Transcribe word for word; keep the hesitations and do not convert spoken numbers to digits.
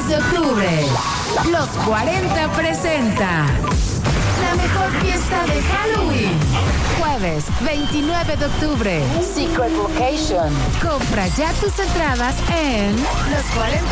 de octubre, Los cuarenta presenta la mejor fiesta de Halloween. Jueves veintinueve de octubre, Secret Location. Compra ya tus entradas en los cuarenta